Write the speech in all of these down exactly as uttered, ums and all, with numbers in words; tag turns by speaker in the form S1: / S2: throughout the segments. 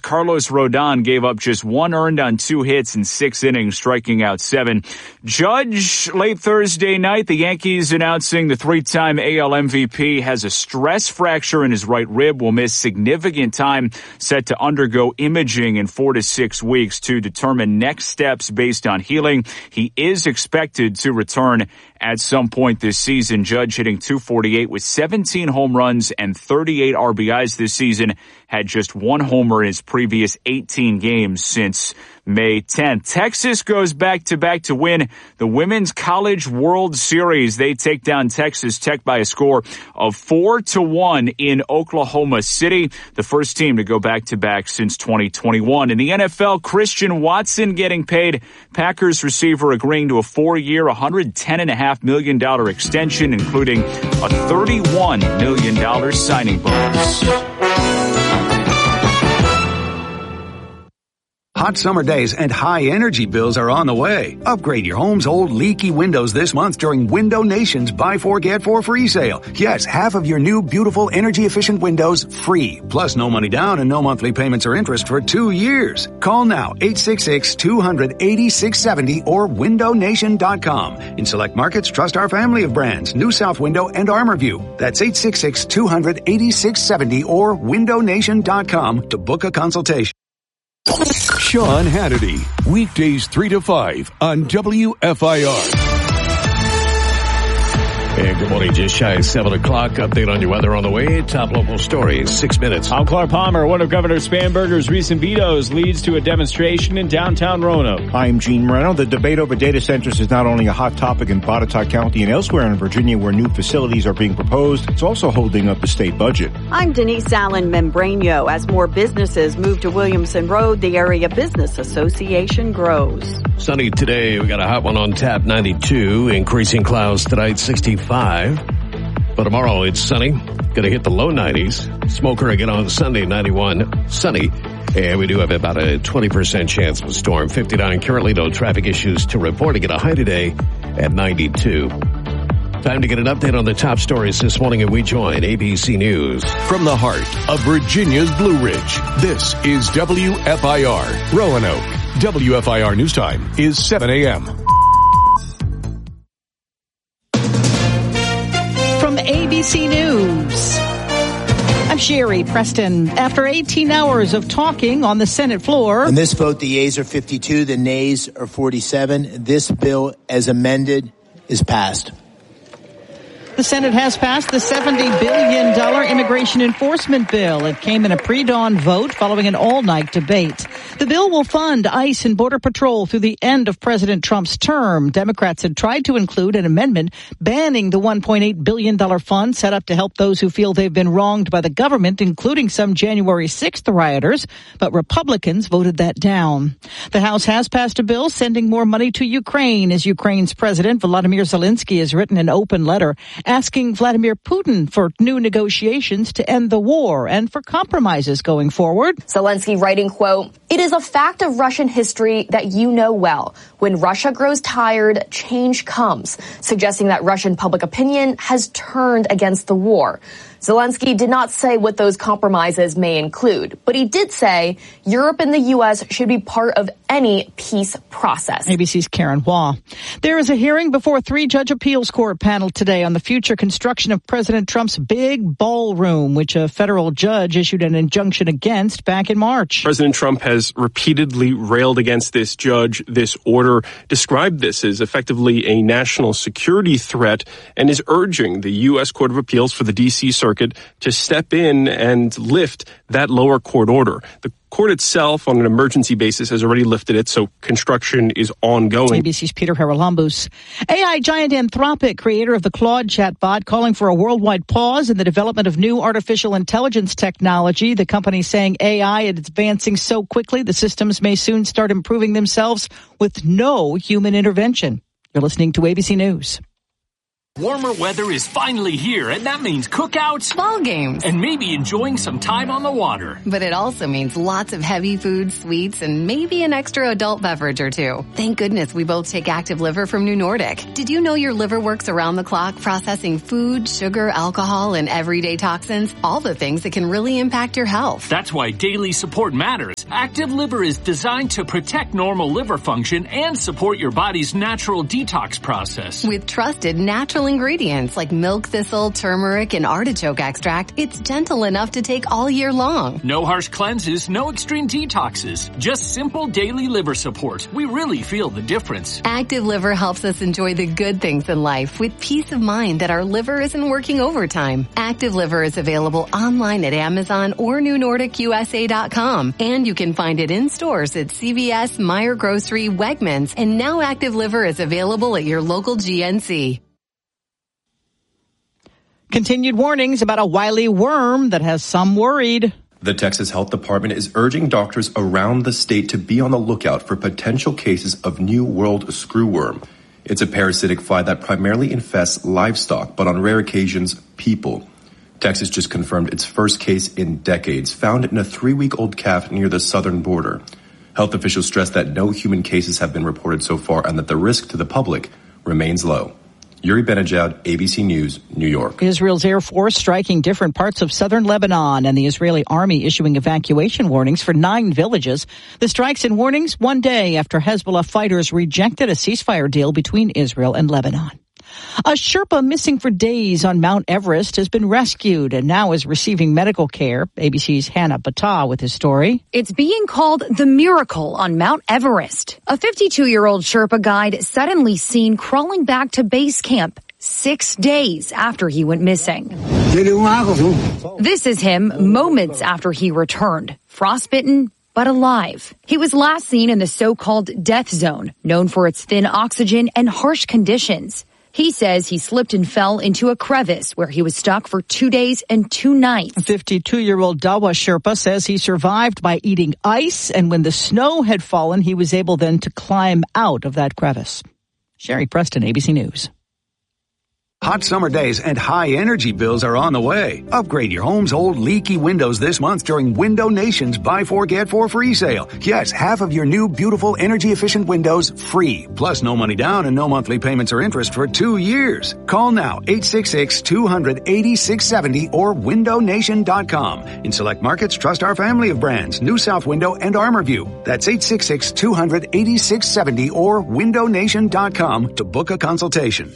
S1: Carlos Rodon gave up just one earned on two hits in six innings, striking out seven. Judge, late Thursday night, the Yankees announcing the three-time A L M V P has a stress fracture in his right rib, will miss significant time, set to undergo imaging in four to six weeks to determine next steps based on healing. He is expected to return at some point this season. Judge hitting two forty-eight with seventeen home runs and thirty-eight R B Is this season. Had just one homer in his previous eighteen games since May tenth. Texas goes back-to-back to win the Women's College World Series. They take down Texas Tech by a score of four to one in Oklahoma City. The first team to go back-to-back since twenty twenty-one. In the N F L, Christian Watson getting paid. Packers receiver agreeing to a four-year, one hundred ten point five million dollars extension, including a thirty-one million dollars signing bonus.
S2: Hot summer days and high energy bills are on the way. Upgrade your home's old leaky windows this month during Window Nation's Buy Four Get Four free sale. Yes, half of your new beautiful energy efficient windows free. Plus no money down and no monthly payments or interest for two years. Call now eight six six, two hundred, eighty-six seventy or window nation dot com. In select markets, trust our family of brands, New South Window and ArmorView. That's eight six six, two hundred, eighty-six seventy or window nation dot com to book a consultation.
S3: Sean Hannity, weekdays three to five on W F I R.
S4: And good morning, just shy of seven o'clock. Update on your weather on the way. Top local stories, six minutes.
S5: I'm Clark Palmer. One of Governor Spanberger's recent vetoes leads to a demonstration in downtown Roanoke.
S6: I'm Gene Moreno. The debate over data centers is not only a hot topic in Botetourt County and elsewhere in Virginia where new facilities are being proposed, it's also holding up the state budget.
S7: I'm Denise Allen Membranio. As more businesses move to Williamson Road, the Area Business Association grows.
S4: Sunny today. We got a hot one on tap, ninety-two. Increasing clouds tonight, sixty-five. But tomorrow it's sunny. Gonna hit the low nineties. Smoker again on Sunday, ninety-one. Sunny. And we do have about a twenty percent chance of a storm. fifty-nine currently, no traffic issues to report. To get a high today at ninety-two. Time to get an update on the top stories this morning, and we join A B C News.
S3: From the heart of Virginia's Blue Ridge, this is W F I R, Roanoke. W F I R News Time is seven a.m.
S8: From A B C News, I'm Sherry Preston. After eighteen hours of talking on the Senate floor.
S9: On this vote, the yeas are fifty-two, the nays are forty-seven. This bill, as amended, is passed.
S8: The Senate has passed the seventy billion dollars immigration enforcement bill. It came in a pre-dawn vote following an all-night debate. The bill will fund ICE and Border Patrol through the end of President Trump's term. Democrats had tried to include an amendment banning the one point eight billion dollars fund set up to help those who feel they've been wronged by the government, including some January sixth rioters, but Republicans voted that down. The House has passed a bill sending more money to Ukraine as Ukraine's President Volodymyr Zelensky has written an open letter asking Vladimir Putin for new negotiations to end the war and for compromises going forward.
S10: Zelensky writing, quote, "It is a fact of Russian history that you know well. When Russia grows tired, change comes," suggesting that Russian public opinion has turned against the war. Zelensky did not say what those compromises may include, but he did say Europe and the U S should be part of any peace process.
S8: A B C's Karen Hua. There is a hearing before a three-judge appeals court panel today on the future construction of President Trump's big ballroom, which a federal judge issued an injunction against back in March.
S11: President Trump has repeatedly railed against this judge, this order, described this as effectively a national security threat, and is urging the U S Court of Appeals for the D C Circuit to step in and lift that lower court order. The court itself, on an emergency basis, has already lifted it, so construction is ongoing.
S8: A B C's Peter Haralambous. A I giant Anthropic, creator of the Claude chatbot, calling for a worldwide pause in the development of new artificial intelligence technology. The company saying A I is advancing so quickly the systems may soon start improving themselves with no human intervention. You're listening to A B C News.
S12: Warmer weather is finally here, and that means cookouts,
S13: ball games,
S12: and maybe enjoying some time on the water.
S13: But it also means lots of heavy food, sweets, and maybe an extra adult beverage or two. Thank goodness we both take Active Liver from New Nordic. Did you know your liver works around the clock processing food, sugar, alcohol, and everyday toxins? All the things that can really impact your health.
S12: That's why daily support matters. Active Liver is designed to protect normal liver function and support your body's natural detox process.
S13: With trusted natural ingredients like milk thistle, turmeric, and artichoke extract, it's gentle enough to take all year long.
S12: No harsh cleanses, no extreme detoxes, just simple daily liver support. We really feel the difference.
S13: Active Liver helps us enjoy the good things in life with peace of mind that our liver isn't working overtime. Active Liver is available online at Amazon or New Nordic U S A dot com, and you can find it in stores at C V S, Meijer Grocery, Wegmans, and now Active Liver is available at your local G N C.
S8: Continued warnings about a wily worm that has some worried.
S14: The Texas Health Department is urging doctors around the state to be on the lookout for potential cases of New World screwworm. It's a parasitic fly that primarily infests livestock, but on rare occasions, people. Texas just confirmed its first case in decades, found in a three-week-old calf near the southern border. Health officials stress that no human cases have been reported so far and that the risk to the public remains low. Yuri Benajad, A B C News, New York.
S8: Israel's Air Force striking different parts of southern Lebanon and the Israeli army issuing evacuation warnings for nine villages. The strikes and warnings one day after Hezbollah fighters rejected a ceasefire deal between Israel and Lebanon. A Sherpa missing for days on Mount Everest has been rescued and now is receiving medical care. A B C's Hannah Battah with his story.
S15: It's being called the miracle on Mount Everest. A fifty-two-year-old Sherpa guide suddenly seen crawling back to base camp six days after he went missing. This is him moments after he returned, frostbitten but alive. He was last seen in the so-called death zone, known for its thin oxygen and harsh conditions. He says he slipped and fell into a crevice where he was stuck for two days and two nights.
S8: fifty-two-year-old Dawa Sherpa says he survived by eating ice, and when the snow had fallen, he was able then to climb out of that crevice. Sherry Preston, A B C News.
S2: Hot summer days and high energy bills are on the way. Upgrade your home's old leaky windows this month during Window Nation's Buy Four Get Four free sale. Yes, half of your new beautiful energy efficient windows free. Plus no money down and no monthly payments or interest for two years. Call now eight six six, two hundred, eighty-six seventy or window nation dot com. In select markets, trust our family of brands, New South Window and ArmorView. That's eight six six, two hundred, eighty-six seventy or window nation dot com to book a consultation.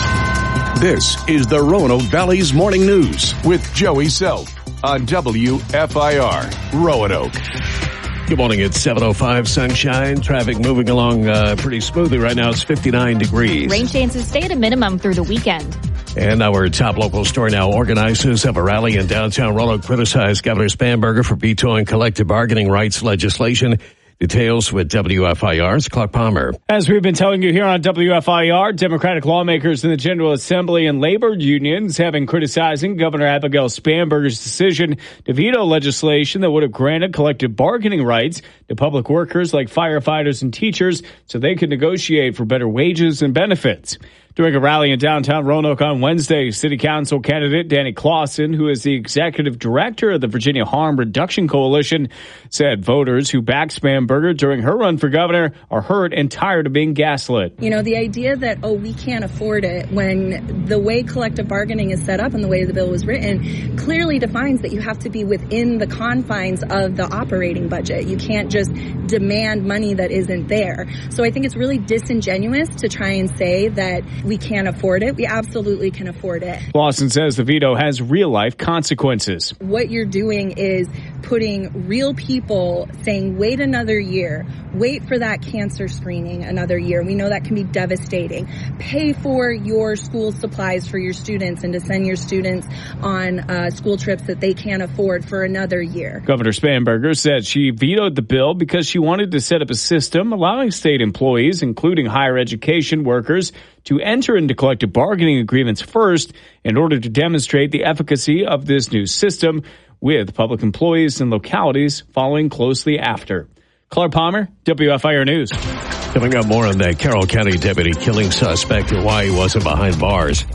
S3: This is the Roanoke Valley's Morning News with Joey Self on W F I R Roanoke.
S4: Good morning. It's seven oh five, sunshine. Traffic moving along uh, pretty smoothly right now. It's fifty-nine degrees.
S16: Rain chances stay at a minimum through the weekend.
S4: And our top local story now. Organizers of a rally in downtown Roanoke criticized Governor Spanberger for vetoing collective bargaining rights legislation. Details with W F I R's Clark Palmer.
S5: As we've been telling you here on W F I R, Democratic lawmakers in the General Assembly and labor unions have been criticizing Governor Abigail Spanberger's decision to veto legislation that would have granted collective bargaining rights to public workers like firefighters and teachers so they could negotiate for better wages and benefits. During a rally in downtown Roanoke on Wednesday, City Council candidate Danny Clausen, who is the executive director of the Virginia Harm Reduction Coalition, said voters who backed Spanberger during her run for governor are hurt and tired of being gaslit.
S17: You know, the idea that, oh, we can't afford it when the way collective bargaining is set up and the way the bill was written clearly defines that you have to be within the confines of the operating budget. You can't just demand money that isn't there. So I think it's really disingenuous to try and say that we can't afford it. We absolutely can afford it.
S5: Lawson says the veto has real-life consequences.
S17: What you're doing is putting real people saying, wait another year, wait for that cancer screening another year. We know that can be devastating. Pay for your school supplies for your students and to send your students on uh, school trips that they can't afford for another year.
S5: Governor Spanberger said she vetoed the bill because she wanted to set up a system allowing state employees, including higher education workers, to enter into collective bargaining agreements first in order to demonstrate the efficacy of this new system, with public employees and localities following closely after. Clark Palmer, W F I R News.
S4: Coming up more on that Carroll County deputy killing suspect and why he wasn't behind bars.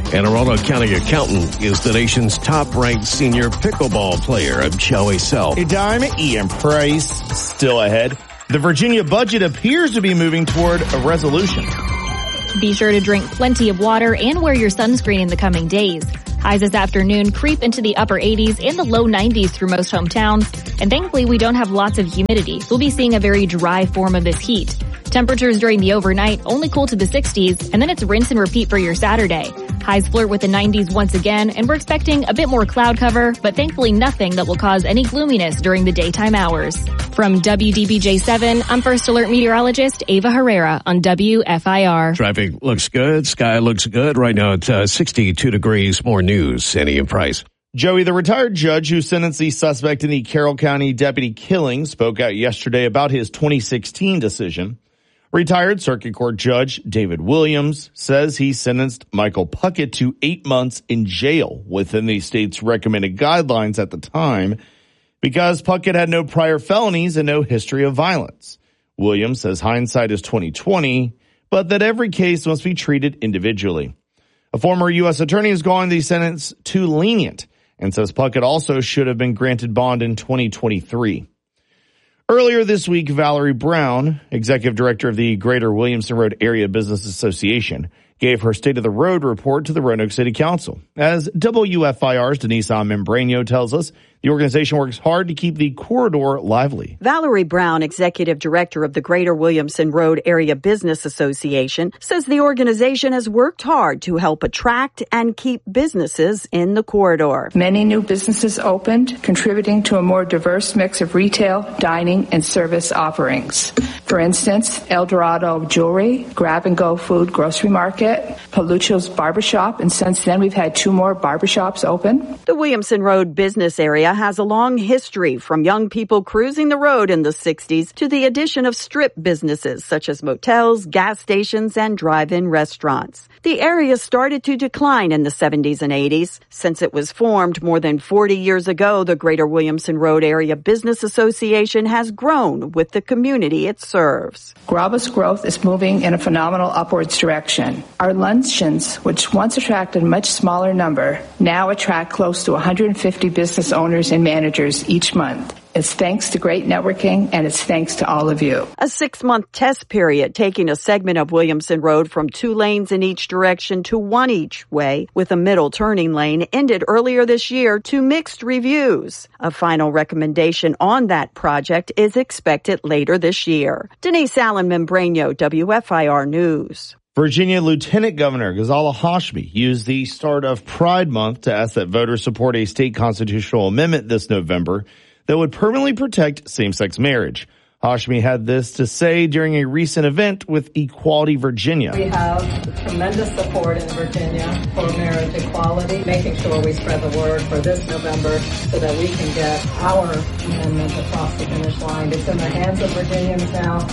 S4: And a Roanoke County accountant is the nation's top-ranked senior pickleball player. I'm Joey Self.
S18: Hey, Dime, Ian Price, still ahead. The Virginia budget appears to be moving toward a resolution.
S16: Be sure to drink plenty of water and wear your sunscreen in the coming days. Highs this afternoon creep into the upper eighties and the low nineties through most hometowns. And thankfully, we don't have lots of humidity. We'll be seeing a very dry form of this heat. Temperatures during the overnight only cool to the sixties, and then it's rinse and repeat for your Saturday. Highs flirt with the nineties once again, and we're expecting a bit more cloud cover, but thankfully nothing that will cause any gloominess during the daytime hours. From W D B J seven, I'm First Alert Meteorologist Ava Herrera on W F I R.
S4: Traffic looks good. Sky looks good. Right now it's uh, sixty-two degrees. More news. Annie and Price.
S18: Joey, the retired judge who sentenced the suspect in the Carroll County deputy killing, spoke out yesterday about his twenty sixteen decision. Retired Circuit Court Judge David Williams says he sentenced Michael Puckett to eight months in jail within the state's recommended guidelines at the time because Puckett had no prior felonies and no history of violence. Williams says hindsight is twenty twenty, but that every case must be treated individually. A former U S attorney is calling the sentence too lenient and says Puckett also should have been granted bond in twenty twenty-three. Earlier this week, Valerie Brown, executive director of the Greater Williamson Road Area Business Association, gave her State of the Road report to the Roanoke City Council. As W F I R's Denise Membranio tells us, the organization works hard to keep the corridor lively.
S7: Valerie Brown, executive director of the Greater Williamson Road Area Business Association, says the organization has worked hard to help attract and keep businesses in the corridor.
S19: Many new businesses opened, contributing to a more diverse mix of retail, dining, and service offerings. For instance, El Dorado Jewelry, Grab and Go Food Grocery Market, Palucho's Barbershop, and since then we've had two more barbershops open.
S7: The Williamson Road business area has a long history, from young people cruising the road in the sixties to the addition of strip businesses such as motels, gas stations, and drive-in restaurants. The area started to decline in the seventies and eighties. Since it was formed more than forty years ago, the Greater Williamson Road Area Business Association has grown with the community it serves.
S19: Graba's growth is moving in a phenomenal upwards direction. Our luncheons, which once attracted a much smaller number, now attract close to one hundred fifty business owners and managers each month. It's thanks to great networking, and it's thanks to all of you.
S7: A six-month test period taking a segment of Williamson Road from two lanes in each direction to one each way with a middle turning lane ended earlier this year to mixed reviews. A final recommendation on that project is expected later this year. Denise Allen Membranio, W F I R News.
S18: Virginia Lieutenant Governor Ghazala Hashmi used the start of Pride Month to ask that voters support a state constitutional amendment this November that would permanently protect same-sex marriage. Hashmi had this to say during a recent event with Equality Virginia.
S20: We have tremendous support in Virginia for marriage equality, making sure we spread the word for this November so that we can get our amendment across the finish line. It's in the hands of Virginians now.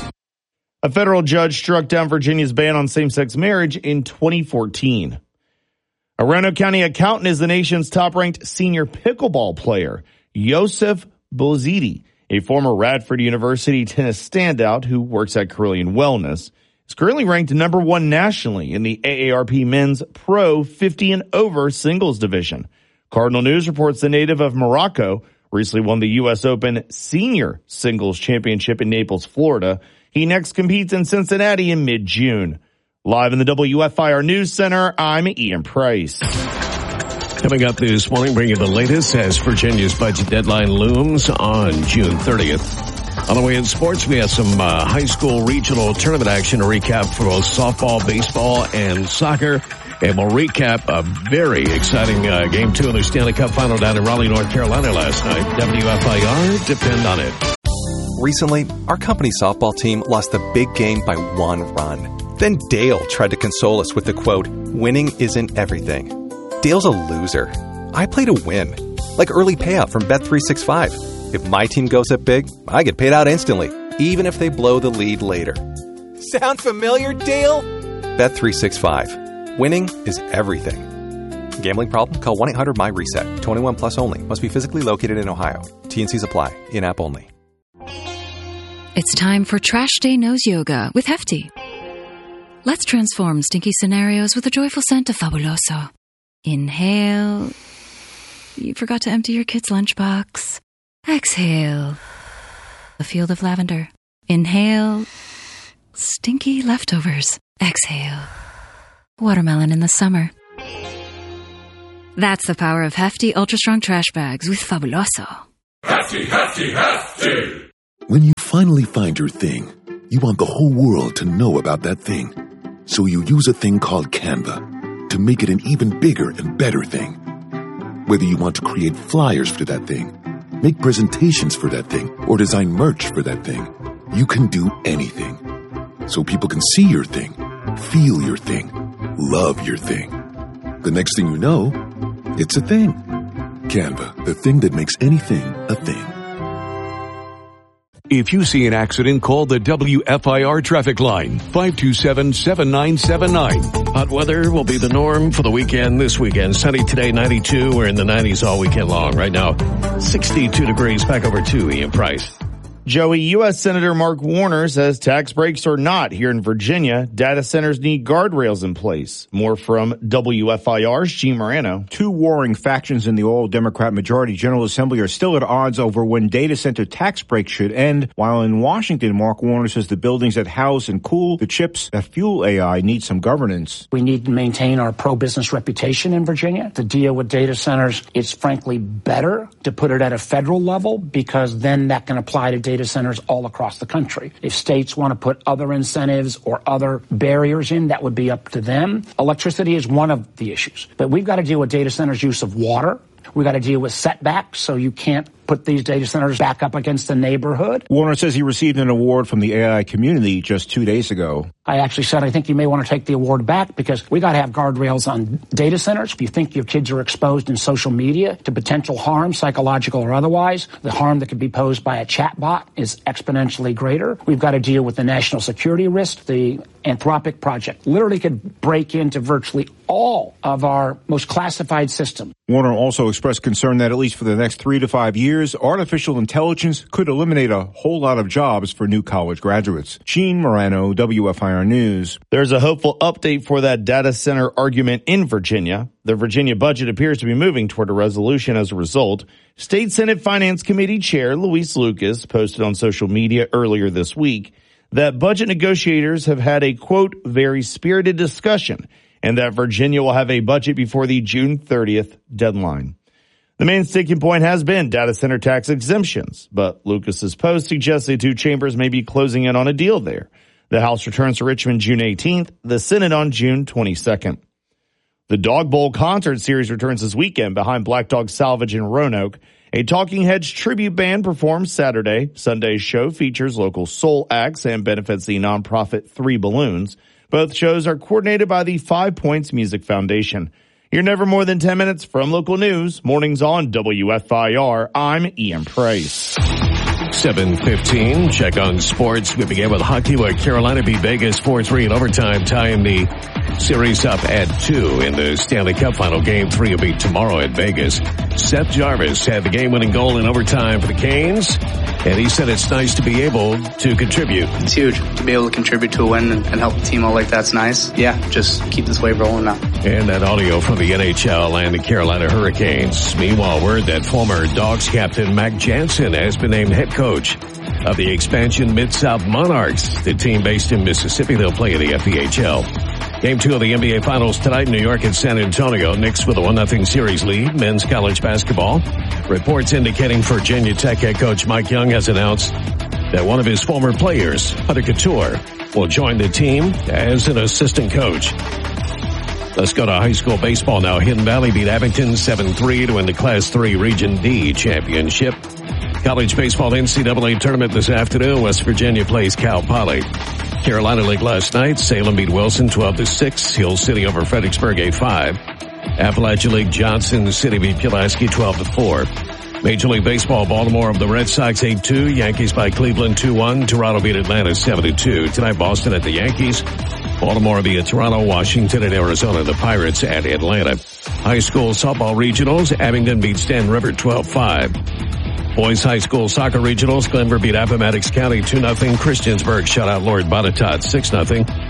S18: A federal judge struck down Virginia's ban on same-sex marriage in twenty fourteen. A Roanoke County accountant is the nation's top-ranked senior pickleball player, Yosef Bozidi, a former Radford University tennis standout who works at Carillion Wellness, is currently ranked number one nationally in the A A R P Men's Pro fifty and over singles division. Cardinal News reports the native of Morocco recently won the U S Open Senior Singles Championship in Naples, Florida. He next competes in Cincinnati in mid-June. Live in the W F I R News Center, I'm Ian Price.
S4: Coming up this morning, bringing the latest as Virginia's budget deadline looms on June thirtieth. On the way in sports, we have some uh, high school regional tournament action to recap for both softball, baseball, and soccer. And we'll recap a very exciting uh, Game two of the Stanley Cup Final down in Raleigh, North Carolina last night. W F I R, depend on it.
S21: Recently, our company softball team lost the big game by one run. Then Dale tried to console us with the quote, "Winning isn't everything." Dale's a loser. I play to win. Like early payout from Bet three sixty-five. If my team goes up big, I get paid out instantly, even if they blow the lead later.
S22: Sound familiar, Dale?
S21: Bet three sixty-five. Winning is everything. Gambling problem? Call one eight hundred M Y reset. twenty-one plus only. Must be physically located in Ohio. T and Cs apply. In-app only.
S23: It's time for Trash Day Nose Yoga with Hefty. Let's transform stinky scenarios with a joyful scent of Fabuloso. Inhale. You forgot to empty your kid's lunchbox. Exhale. A field of lavender. Inhale. Stinky leftovers. Exhale. Watermelon in the summer. That's the power of hefty, ultra-strong trash bags with Fabuloso.
S1: Hefty, hefty, hefty! When you finally find your thing, you want the whole world to know about that thing. So you use a thing called Canva to make it an even bigger and better thing. Whether you want to create flyers for that thing, make presentations for that thing, or design merch for that thing, you can do anything. So people can see your thing, feel your thing, love your thing. The next thing you know, it's a thing. Canva, the thing that makes anything a thing.
S3: If you see an accident, call the W F I R traffic line, five two seven, seven nine seven nine.
S4: Hot weather will be the norm for the weekend this weekend. Sunny today, ninety-two. We're in the nineties all weekend long. Right now, sixty-two degrees. Back over to Ian Price.
S18: Joey, U S Senator Mark Warner says tax breaks or not here in Virginia, data centers need guardrails in place. More from W F I R's Gene Morano.
S6: Two warring factions in the all Democrat majority General Assembly are still at odds over when data center tax breaks should end, while in Washington, Mark Warner says the buildings that house and cool the chips that fuel A I need some governance.
S9: We need to maintain our pro-business reputation in Virginia. To deal with data centers, it's frankly better to put it at a federal level because then that can apply to data data centers all across the country. If states want to put other incentives or other barriers in, that would be up to them. Electricity is one of the issues. But we've got to deal with data centers' use of water. We've got to deal with setbacks, so you can't put these data centers back up against the neighborhood.
S6: Warner says he received an award from the A I community just two days ago.
S9: I actually said, I think you may want to take the award back because we got to have guardrails on data centers. If you think your kids are exposed in social media to potential harm, psychological or otherwise, the harm that could be posed by a chatbot is exponentially greater. We've got to deal with the national security risk. The Anthropic project literally could break into virtually all of our most classified systems.
S6: Warner also expressed concern that at least for the next three to five years, artificial intelligence could eliminate a whole lot of jobs for new college graduates. Gene Morano, W F I R News.
S18: There's a hopeful update for that data center argument in Virginia. The Virginia budget appears to be moving toward a resolution as a result. State Senate Finance Committee Chair Luis Lucas posted on social media earlier this week that budget negotiators have had a, quote, very spirited discussion and that Virginia will have a budget before the June thirtieth deadline. The main sticking point has been data center tax exemptions, but Lucas's post suggests the two chambers may be closing in on a deal there. The House returns to Richmond June eighteenth, the Senate on June twenty-second. The Dog Bowl concert series returns this weekend behind Black Dog Salvage in Roanoke. A Talking Heads tribute band performs Saturday. Sunday's show features local soul acts and benefits the nonprofit Three Balloons. Both shows are coordinated by the Five Points Music Foundation. You're never more than ten minutes from local news. Mornings on W F I R. I'm Ian Price.
S4: seven fifteen, check on sports. We begin with hockey where Carolina beat Vegas four three in overtime, tying the series up at two in the Stanley Cup final. Game three will be tomorrow at Vegas. Seth Jarvis had the game-winning goal in overtime for the Canes, and he said it's nice to be able to contribute.
S24: It's huge to be able to contribute to a win and, and help the team out like that's nice. Yeah, just keep this wave rolling now.
S4: And that audio from the N H L and the Carolina Hurricanes. Meanwhile, word that former Dogs captain Mac Jansen has been named head coach of the expansion Mid-South Monarchs, the team based in Mississippi. They'll play in the F E H L. Game two of the N B A Finals tonight, New York and San Antonio. Knicks with a one nothing series lead. Men's college basketball. Reports indicating Virginia Tech head coach Mike Young has announced that one of his former players, Hunter Couture, will join the team as an assistant coach. Let's go to high school baseball now. Hidden Valley beat Abington seven three to win the Class three Region D championship. College baseball N C double A tournament this afternoon. West Virginia plays Cal Poly. Carolina League last night. Salem beat Wilson twelve to six. Hill City over Fredericksburg eight five. Appalachia League Johnson City beat Pulaski twelve to four. Major League Baseball, Baltimore over the Red Sox eight two. Yankees by Cleveland two one. Toronto beat Atlanta seven to two. Tonight Boston at the Yankees. Baltimore via Toronto, Washington, and Arizona. The Pirates at Atlanta. High school softball regionals. Abingdon beat Stand River twelve five. Boys High School Soccer Regionals, Glenver beat Appomattox County two nothing. Christiansburg shut out Lord Botetourt six nothing.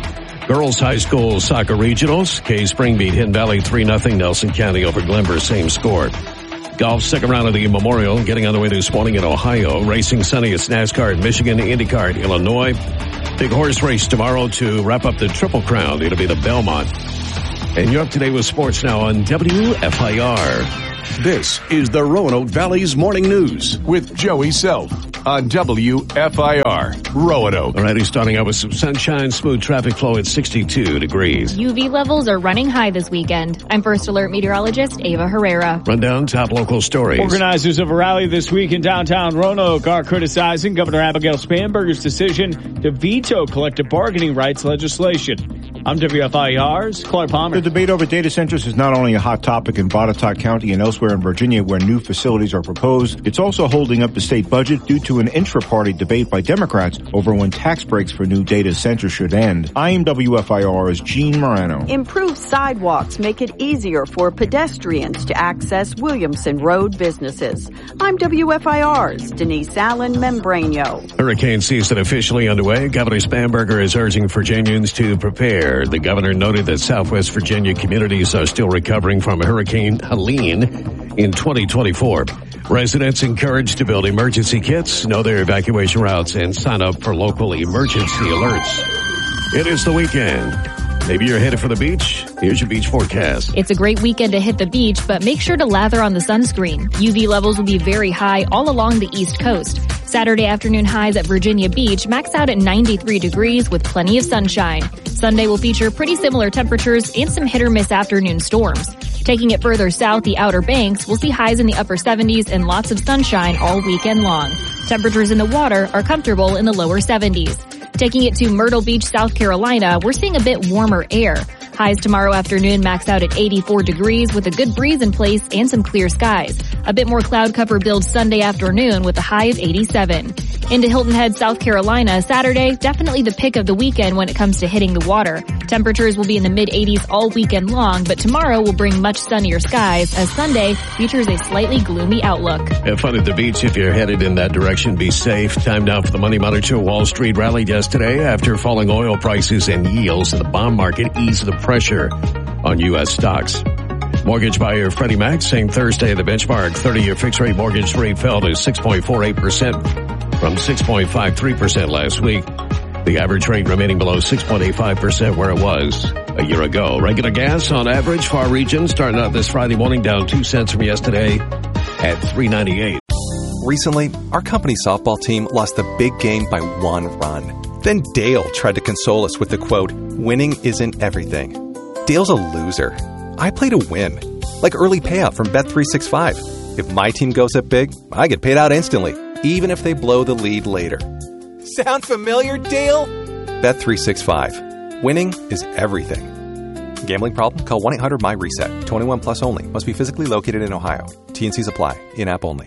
S4: Girls High School Soccer Regionals. K Spring beat Hidden Valley three nothing. Nelson County over Glenver, same score. Golf, second round of the Memorial, getting underway this morning in Ohio. Racing Sunday, it's NASCAR at Michigan, IndyCar at Illinois. Big horse race tomorrow to wrap up the Triple Crown. It'll be the Belmont. And you're up to date with sports now on W F I R.
S3: This is the Roanoke Valley's Morning News with Joey Self on W F I R Roanoke.
S4: Alrighty, starting out with some sunshine, smooth traffic flow at sixty-two degrees.
S16: U V levels are running high this weekend. I'm First Alert meteorologist Ava Herrera.
S4: Rundown top local stories.
S5: Organizers of a rally this week in downtown Roanoke are criticizing Governor Abigail Spanberger's decision to veto collective bargaining rights legislation. I'm W F I R's Clark Palmer.
S6: The debate over data centers is not only a hot topic in Botetourt County and elsewhere in Virginia where new facilities are proposed, it's also holding up the state budget due to an intra-party debate by Democrats over when tax breaks for new data centers should end. I am W F I R's Gene Morano.
S7: Improved sidewalks make it easier for pedestrians to access Williamson Road businesses. I'm W F I R's Denise Allen Membranio.
S4: Hurricane season officially underway. Governor Spanberger is urging Virginians to prepare. The governor noted that Southwest Virginia communities are still recovering from Hurricane Helene in twenty twenty-four. Residents encouraged to build emergency kits, know their evacuation routes, and sign up for local emergency alerts. It is the weekend. Maybe you're headed for the beach. Here's your beach forecast.
S16: It's a great weekend to hit the beach, but make sure to lather on the sunscreen. U V levels will be very high all along the East Coast. Saturday afternoon highs at Virginia Beach max out at ninety-three degrees with plenty of sunshine. Sunday will feature pretty similar temperatures and some hit or miss afternoon storms. Taking it further south, the Outer Banks will see highs in the upper seventies and lots of sunshine all weekend long. Temperatures in the water are comfortable in the lower seventies. Taking it to Myrtle Beach, South Carolina, we're seeing a bit warmer air. Highs tomorrow afternoon max out at eighty-four degrees with a good breeze in place and some clear skies. A bit more cloud cover builds Sunday afternoon with a high of eighty-seven. Into Hilton Head, South Carolina, Saturday, definitely the pick of the weekend when it comes to hitting the water. Temperatures will be in the mid eighties all weekend long, but tomorrow will bring much sunnier skies as Sunday features a slightly gloomy outlook.
S4: Have fun at the beach if you're headed in that direction. Be safe. Time now for the Money Monitor. Wall Street rallied yesterday after falling oil prices and yields in the bond market eased the pressure on U S stocks. Mortgage buyer Freddie Mac saying Thursday the benchmark thirty-year fixed rate mortgage rate fell to six point four eight percent from six point five three percent last week. The average rate remaining below six point eight five percent where it was a year ago. Regular gas on average for our region starting out this Friday morning down two cents from yesterday at three ninety-eight.
S21: Recently, our company softball team lost the big game by one run. Then Dale tried to console us with the quote, "Winning isn't everything." Dale's a loser. I play to win. Like early payout from Bet three sixty-five. If my team goes up big, I get paid out instantly, even if they blow the lead later.
S22: Sound familiar, Dale?
S21: Bet three sixty-five. Winning is everything. Gambling problem? Call one eight hundred M Y reset. twenty-one plus only. Must be physically located in Ohio. T and C's apply. In-app only.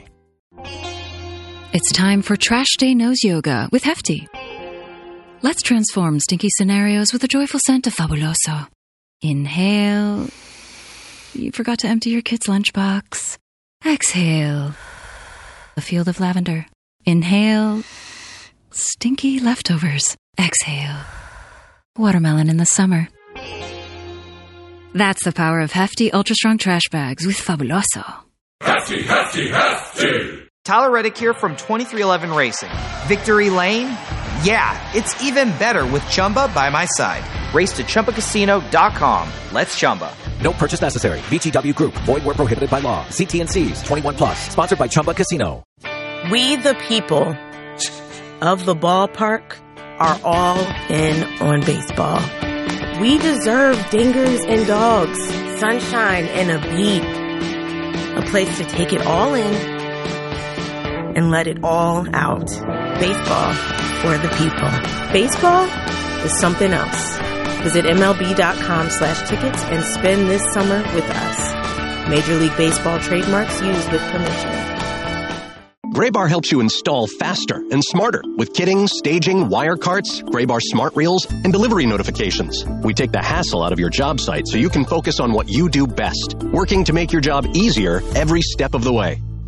S23: It's time for Trash Day Nose Yoga with Hefty. Let's transform stinky scenarios with a joyful scent of Fabuloso. Inhale. You forgot to empty your kid's lunchbox. Exhale. A field of lavender. Inhale. Stinky leftovers. Exhale. Watermelon in the summer. That's the power of Hefty Ultra Strong Trash Bags with Fabuloso.
S10: Hefty, Hefty, Hefty!
S11: Tyler Reddick here from twenty-three eleven Racing. Victory Lane? Yeah, it's even better with Chumba by my side. Race to Chumba Casino dot com. Let's Chumba.
S12: No purchase necessary. V G W Group. Void where prohibited by law. See T and C's. twenty-one plus. Sponsored by Chumba Casino.
S13: We the people of the ballpark are all in on baseball. We deserve dingers and dogs, sunshine and a beat. A place to take it all in and let it all out. Baseball for the people. Baseball is something else. Visit MLB.com slash tickets and spend this summer with us. Major League Baseball trademarks used with permission.
S25: Graybar helps you install faster and smarter with kitting, staging, wire carts, Graybar smart reels, and delivery notifications. We take the hassle out of your job site so you can focus on what you do best, working to make your job easier every step of the way. Yep.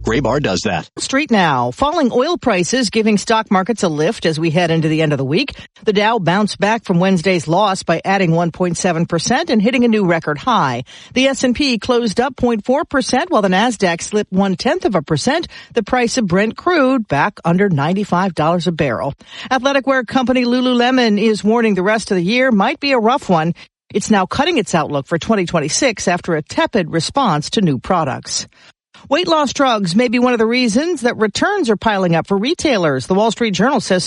S25: Graybar does that.
S2: Street now. Falling oil prices giving stock markets a lift as we head into the end of the week. The Dow bounced back from Wednesday's loss by adding one point seven percent and hitting a new record high. The S and P closed up zero point four percent while the Nasdaq slipped one-tenth of a percent. The price of Brent crude back under ninety-five dollars a barrel. Athletic wear company Lululemon is warning the rest of the year might be a rough one. It's now cutting its outlook for twenty twenty-six after a tepid response to new products. Weight loss drugs may be one of the reasons that returns are piling up for retailers. The Wall Street Journal says